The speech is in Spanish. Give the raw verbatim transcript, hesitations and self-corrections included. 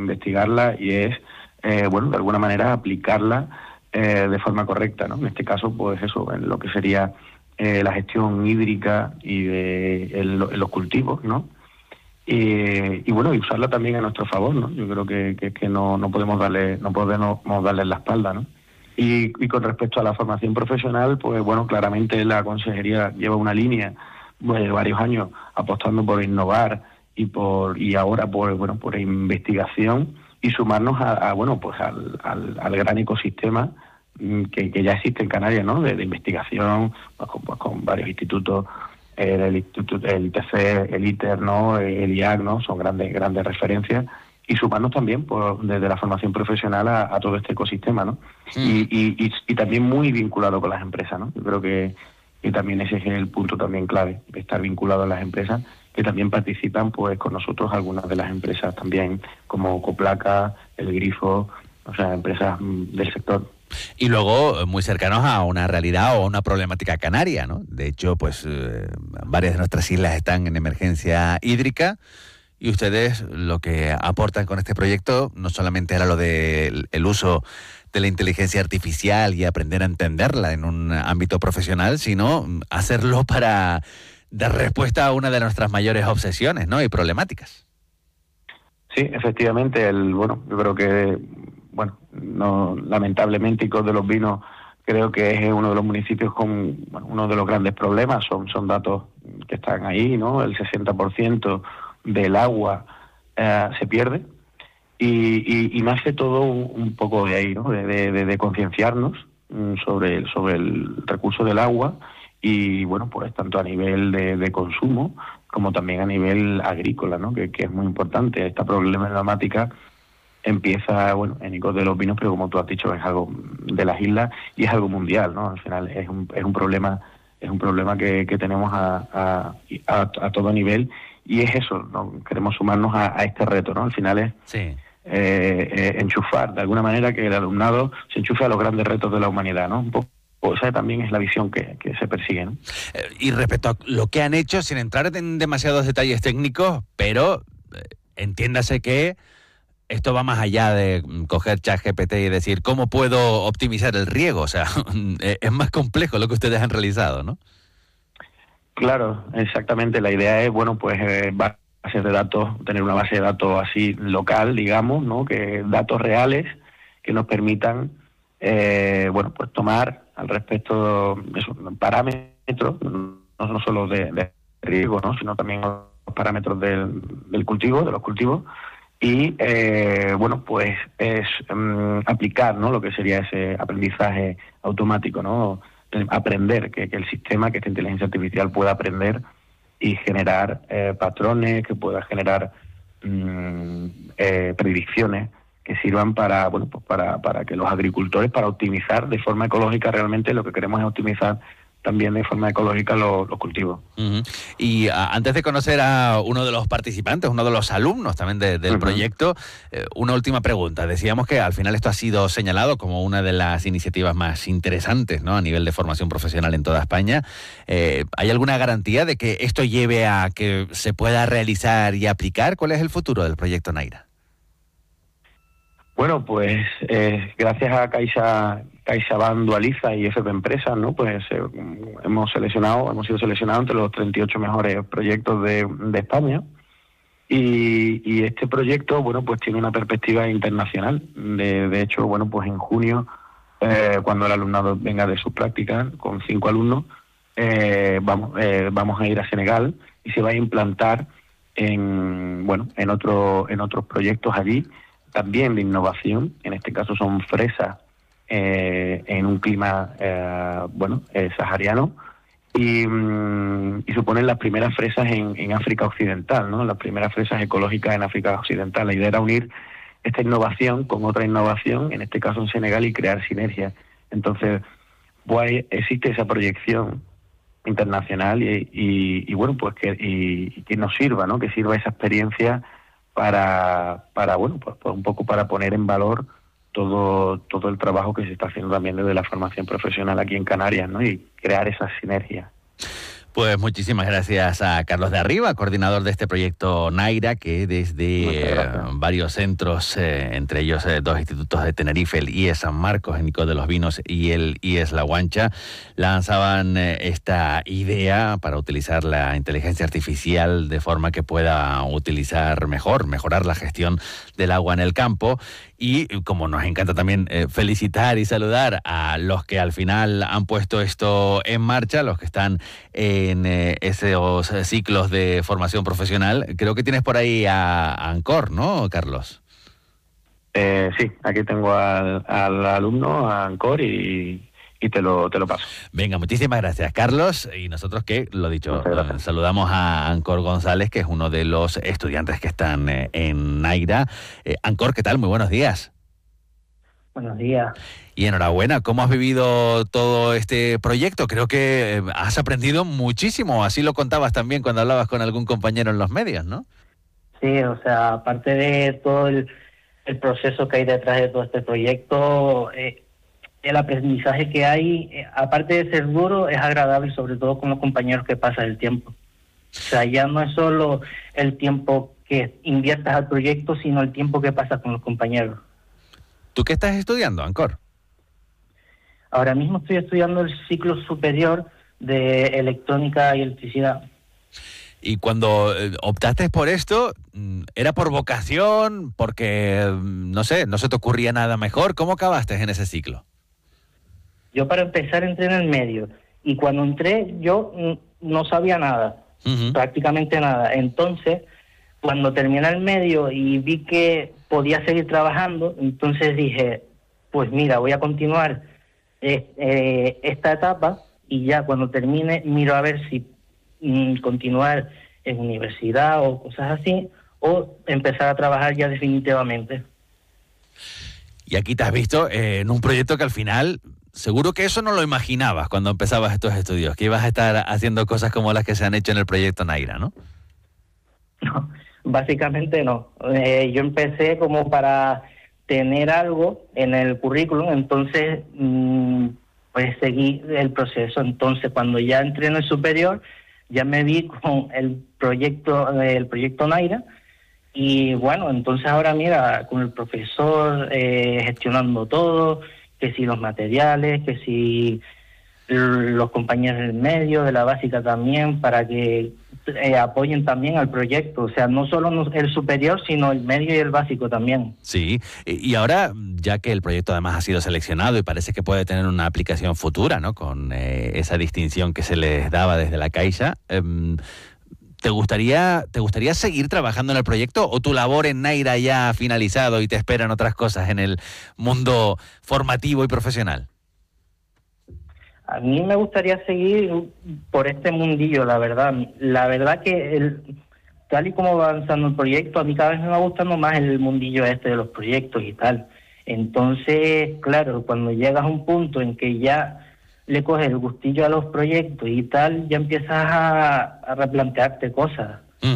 investigarla y es, eh, bueno, de alguna manera aplicarla eh, de forma correcta, ¿no? En este caso, pues eso, en lo que sería eh, la gestión hídrica y de en lo, en los cultivos, ¿no? Y, y bueno, y usarla también a nuestro favor, ¿no? Yo creo que, que, que no, no podemos darle, no podemos darle la espalda, ¿no? Y, y con respecto a la formación profesional, pues bueno, claramente la consejería lleva una línea pues, de varios años apostando por innovar y por y ahora por bueno por investigación y sumarnos a, a bueno pues al, al, al gran ecosistema que, que ya existe en Canarias, ¿no? De, de investigación, pues con, pues, con varios institutos. El instituto, el I T C, el ITER, ¿no? El I A C, ¿no? Son grandes grandes referencias y sumarnos también pues, desde la formación profesional a, a todo este ecosistema, ¿no? Sí. Y, y, y, y también muy vinculado con las empresas, ¿no? Yo creo que, que también ese es el punto también clave, estar vinculado a las empresas que también participan pues con nosotros algunas de las empresas también como Coplaca, El Grifo, o sea, empresas del sector. Y luego muy cercanos a una realidad o a una problemática canaria, ¿no? De hecho, pues eh, varias de nuestras islas están en emergencia hídrica y ustedes lo que aportan con este proyecto no solamente era lo del el uso de la inteligencia artificial y aprender a entenderla en un ámbito profesional, sino hacerlo para dar respuesta a una de nuestras mayores obsesiones, ¿no? Y problemáticas. Sí, efectivamente, el bueno, yo creo que bueno, no, lamentablemente Icod de los Vinos creo que es uno de los municipios con bueno, uno de los grandes problemas, son, son datos que están ahí, ¿no? El sesenta por ciento del agua eh, se pierde y, y, y nace todo un, un poco de ahí, ¿no? De, de, de concienciarnos sobre, sobre el recurso del agua y bueno, pues tanto a nivel de, de consumo como también a nivel agrícola, ¿no? Que, que es muy importante. Esta problemática empieza, bueno, en Icod de los Vinos, pero como tú has dicho, es algo de las islas y es algo mundial, ¿no? Al final es un, es un problema, es un problema que, que tenemos a, a, a, a todo nivel y es eso, ¿no? Queremos sumarnos a, a este reto, ¿no? Al final es sí. eh, eh, enchufar, de alguna manera, que el alumnado se enchufe a los grandes retos de la humanidad, ¿no? Un poco, esa también es la visión que, que se persigue, ¿no? Eh, y respecto a lo que han hecho, sin entrar en demasiados detalles técnicos, pero eh, entiéndase que esto va más allá de coger ChatGPT y decir cómo puedo optimizar el riego. O sea, es más complejo lo que ustedes han realizado, ¿no? Claro, exactamente. La idea es, bueno, pues eh, bases de datos, tener una base de datos así local, digamos, ¿no? Que datos reales que nos permitan, eh, bueno, pues tomar al respecto esos parámetros, no, no solo de, de riego, ¿no? Sino también los parámetros del, del cultivo, de los cultivos. Y, eh, bueno, pues es um, aplicar, ¿no? Lo que sería ese aprendizaje automático, ¿no? Aprender, que, que el sistema, que esta inteligencia artificial pueda aprender y generar eh, patrones, que pueda generar um, eh, predicciones que sirvan para, bueno, pues para, para que los agricultores, para optimizar de forma ecológica, realmente lo que queremos es optimizar también de forma ecológica los, los cultivos. Uh-huh. Y a, antes de conocer a uno de los participantes, uno de los alumnos también de, del uh-huh. proyecto, eh, una última pregunta. Decíamos que al final esto ha sido señalado como una de las iniciativas más interesantes, ¿no? A nivel de formación profesional en toda España. Eh, ¿Hay alguna garantía de que esto lleve a que se pueda realizar y aplicar? ¿Cuál es el futuro del proyecto Naira? Bueno, pues eh, gracias a Caixa CaixaBank Dualiza y F P Empresas, ¿no? Pues eh, hemos seleccionado, hemos sido seleccionados entre los treinta y ocho mejores proyectos de, de España y, y este proyecto, bueno, pues tiene una perspectiva internacional. De, de hecho, bueno, pues en junio, eh, cuando el alumnado venga de sus prácticas, con cinco alumnos, eh, vamos, eh, vamos a ir a Senegal y se va a implantar en, bueno, en otro, en otros proyectos allí, también de innovación. En este caso son fresas eh, en un clima eh, bueno eh, sahariano y, mm, y suponen las primeras fresas en, en África Occidental, ¿no? Las primeras fresas ecológicas en África Occidental. La idea era unir esta innovación con otra innovación, en este caso en Senegal, y crear sinergias. Entonces, pues existe esa proyección internacional y, y, y bueno, pues que, y, y que nos sirva, ¿no? Que sirva esa experiencia para, para bueno, pues, pues un poco para poner en valor todo todo el trabajo que se está haciendo también desde la formación profesional aquí en Canarias, ¿no? Y crear esas sinergias. Pues muchísimas gracias a Carlos de Arriba, coordinador de este proyecto Naira, que desde eh, varios centros, eh, entre ellos eh, dos institutos de Tenerife, el I E S San Marcos, en Nico de los Vinos, y el I E S La Guancha, lanzaban eh, esta idea para utilizar la inteligencia artificial de forma que pueda utilizar mejor, mejorar la gestión del agua en el campo. Y como nos encanta también eh, felicitar y saludar a los que al final han puesto esto en marcha, los que están en eh, esos ciclos de formación profesional, creo que tienes por ahí a, a Ancor, ¿no, Carlos? Eh, sí, aquí tengo al, al alumno, a Ancor, y, y te lo te lo paso. Venga, muchísimas gracias, Carlos. Y nosotros que, lo dicho, eh, saludamos a Ancor González, que es uno de los estudiantes que están eh, en Naira. Eh, Ancor, ¿qué tal? Muy buenos días. Buenos días. Y enhorabuena, ¿cómo has vivido todo este proyecto? Creo que has aprendido muchísimo, así lo contabas también cuando hablabas con algún compañero en los medios, ¿no? Sí, o sea, aparte de todo el, el proceso que hay detrás de todo este proyecto, eh, el aprendizaje que hay, eh, aparte de ser duro, es agradable, sobre todo con los compañeros que pasa el tiempo. O sea, ya no es solo el tiempo que inviertas al proyecto, sino el tiempo que pasas con los compañeros. ¿Tú qué estás estudiando, Ancor? Ahora mismo estoy estudiando el ciclo superior de electrónica y electricidad. Y cuando eh, optaste por esto, ¿era por vocación? Porque, no sé, no se te ocurría nada mejor. ¿Cómo acabaste en ese ciclo? Yo para empezar entré en el medio. Y cuando entré yo no sabía nada, uh-huh. prácticamente nada. Entonces, cuando terminé el medio y vi que podía seguir trabajando, entonces dije, pues mira, voy a continuar eh, eh, esta etapa y ya cuando termine miro a ver si mm, continuar en universidad o cosas así, o empezar a trabajar ya definitivamente. Y aquí te has visto eh, en un proyecto que al final, seguro que eso no lo imaginabas cuando empezabas estos estudios, que ibas a estar haciendo cosas como las que se han hecho en el proyecto Naira, ¿no? No, básicamente no. Eh, yo empecé como para tener algo en el currículum, entonces mmm, pues seguí el proceso. Entonces cuando ya entré en el superior, ya me vi con el proyecto, el proyecto Naira, y bueno, entonces ahora mira, con el profesor eh, gestionando todo, que si los materiales, que si los compañeros del medio, de la básica también, para que eh, apoyen también al proyecto. O sea, no solo el superior, sino el medio y el básico también. Sí, y ahora, ya que el proyecto además ha sido seleccionado y parece que puede tener una aplicación futura, ¿no? Con eh, esa distinción que se les daba desde la Caixa, eh, ¿te gustaría, ¿te gustaría seguir trabajando en el proyecto o tu labor en Naira ya ha finalizado y te esperan otras cosas en el mundo formativo y profesional? A mí me gustaría seguir por este mundillo, la verdad. La verdad que el, tal y como va avanzando el proyecto, a mí cada vez me va gustando más el mundillo este de los proyectos y tal. Entonces, claro, cuando llegas a un punto en que ya le coges el gustillo a los proyectos y tal, ya empiezas a, a replantearte cosas.